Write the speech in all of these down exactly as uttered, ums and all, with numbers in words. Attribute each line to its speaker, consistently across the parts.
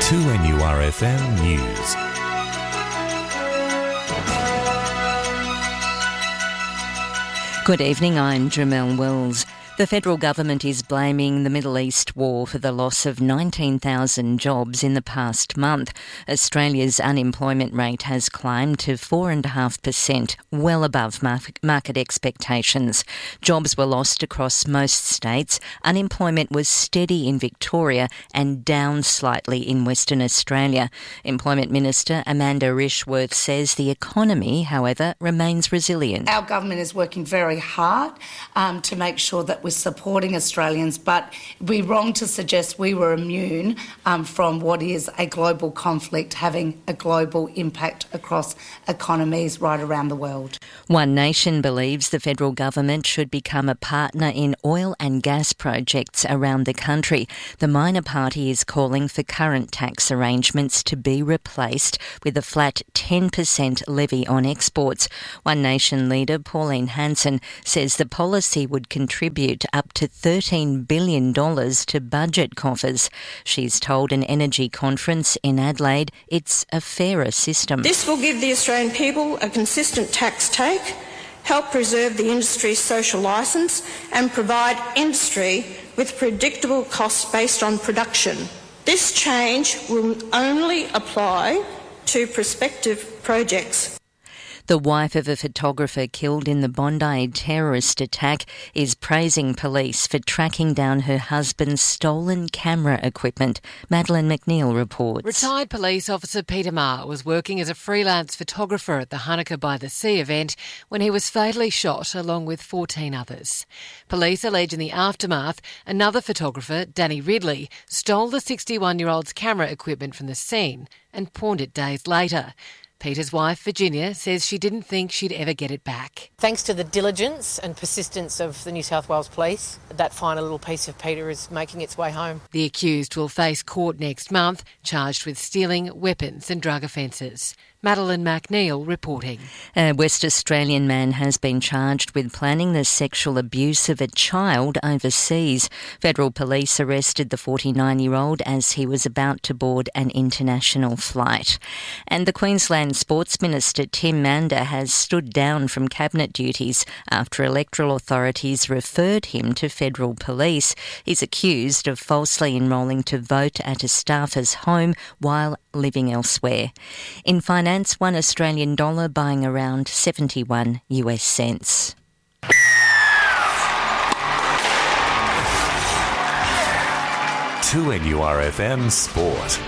Speaker 1: two N U R F M News.
Speaker 2: Good evening, I'm Jamelle Wills. The federal government is blaming the Middle East war for the loss of nineteen thousand jobs in the past month. Australia's unemployment rate has climbed to four point five percent, well above market expectations. Jobs were lost across most states. Unemployment was steady in Victoria and down slightly in Western Australia. Employment Minister Amanda Rishworth says the economy, however, remains resilient.
Speaker 3: Our government is working very hard um, to make sure that we're supporting Australians, but we're wrong to suggest we were immune um, from what is a global conflict having a global impact across economies right around the world.
Speaker 2: One Nation believes the federal government should become a partner in oil and gas projects around the country. The minor party is calling for current tax arrangements to be replaced with a flat ten percent levy on exports. One Nation leader Pauline Hanson says the policy would contribute up to thirteen billion dollars to budget coffers. She's told an energy conference in Adelaide it's a fairer system.
Speaker 4: This will give the Australian people a consistent tax take, help preserve the industry's social licence and provide industry with predictable costs based on production. This change will only apply to prospective projects.
Speaker 2: The wife of a photographer killed in the Bondi terrorist attack is praising police for tracking down her husband's stolen camera equipment. Madeleine McNeil reports.
Speaker 5: Retired police officer Peter Marr was working as a freelance photographer at the Hanukkah by the Sea event when he was fatally shot along with fourteen others. Police allege in the aftermath another photographer, Danny Ridley, stole the sixty-one-year-old's camera equipment from the scene and pawned it days later. Peter's wife, Virginia, says she didn't think she'd ever get it back.
Speaker 6: Thanks to the diligence and persistence of the New South Wales Police, that fine little piece of Peter is making its way home.
Speaker 5: The accused will face court next month, charged with stealing, weapons and drug offences. Madeleine McNeil reporting.
Speaker 2: A West Australian man has been charged with planning the sexual abuse of a child overseas. Federal police arrested the forty-nine-year-old as he was about to board an international flight. And the Queensland Sports Minister Tim Mander has stood down from cabinet duties after electoral authorities referred him to federal police. He's accused of falsely enrolling to vote at a staffer's home while living elsewhere. In finance, one Australian dollar buying around seventy-one US cents.
Speaker 1: two N U R F M Sport.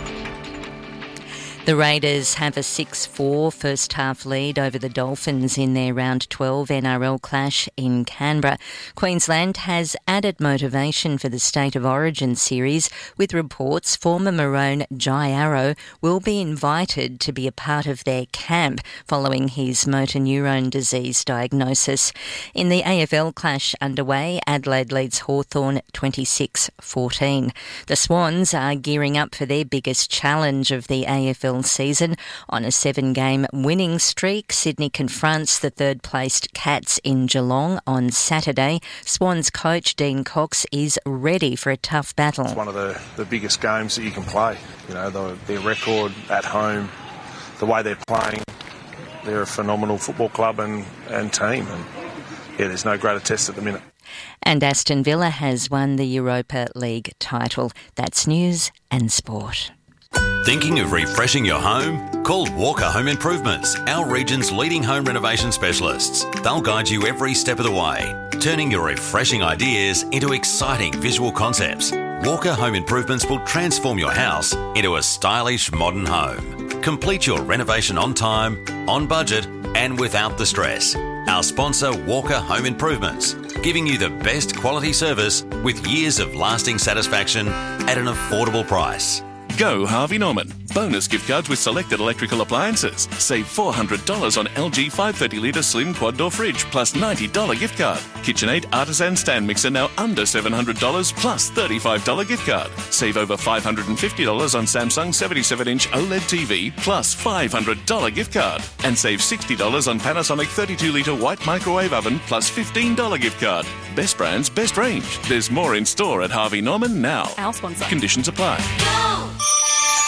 Speaker 2: The Raiders have a six four first-half lead over the Dolphins in their Round twelve N R L clash in Canberra. Queensland has added motivation for the State of Origin series, with reports former Maroon Jai Arrow will be invited to be a part of their camp following his motor neurone disease diagnosis. In the A F L clash underway, Adelaide leads Hawthorn twenty-six fourteen. The Swans are gearing up for their biggest challenge of the A F L season. On a seven-game winning streak, Sydney confronts the third-placed Cats in Geelong on Saturday. Swans coach Dean Cox is ready for a tough battle.
Speaker 7: It's one of the, the biggest games that you can play. You know, the, their record at home, the way they're playing, they're a phenomenal football club and, and team. And yeah, there's no greater test at the minute.
Speaker 2: And Aston Villa has won the Europa League title. That's news and sport.
Speaker 8: Thinking of refreshing your home? Call Walker Home Improvements, our region's leading home renovation specialists. They'll guide you every step of the way, turning your refreshing ideas into exciting visual concepts. Walker Home Improvements will transform your house into a stylish modern home. Complete your renovation on time, on budget and without the stress. Our sponsor, Walker Home Improvements, giving you the best quality service with years of lasting satisfaction at an affordable price.
Speaker 9: Go Harvey Norman. Bonus gift cards with selected electrical appliances. Save four hundred dollars on L G five hundred thirty litre slim quad door fridge plus ninety dollars gift card. KitchenAid Artisan stand mixer now under seven hundred dollars plus thirty-five dollars gift card. Save over five hundred fifty dollars on Samsung seventy-seven inch OLED T V plus five hundred dollars gift card. And save sixty dollars on Panasonic thirty-two litre white microwave oven plus fifteen dollars gift card. Best brands, best range. There's more in store at Harvey Norman now.
Speaker 10: Our sponsor.
Speaker 9: Conditions apply.
Speaker 10: Go!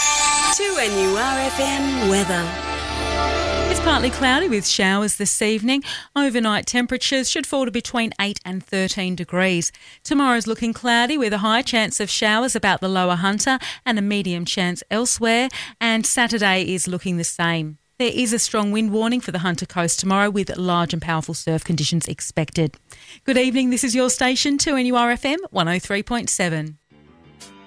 Speaker 10: two N U R F M weather.
Speaker 11: It's partly cloudy with showers this evening. Overnight temperatures should fall to between eight and thirteen degrees. Tomorrow's looking cloudy with a high chance of showers about the lower Hunter and a medium chance elsewhere. And Saturday is looking the same. There is a strong wind warning for the Hunter Coast tomorrow with large and powerful surf conditions expected. Good evening, this is your station, two N U R F M one oh three point seven.